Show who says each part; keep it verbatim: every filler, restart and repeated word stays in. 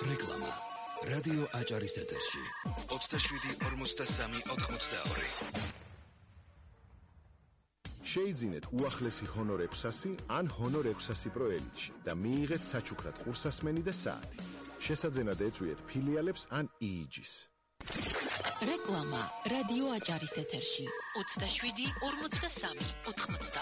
Speaker 1: რეკლამა რადიო აჭარის ეთერში ოცდაშვიდი ორმოცდასამი ოთხმოცდაორი.
Speaker 2: შეიძინეთ უახლესი ჰონორ ექვსასი ან ჰონორ ექვსასი პრო ელიტში და მიიღეთ საჩუქრად ყურსასმენი და საათი. შესაძენად ეწვიეთ ფილიალებს ან იიჯის.
Speaker 3: რეკლამა რადიო აჭარის ეთერში ოცდაშვიდი ორმოცდასამი ოთხმოცდაორი.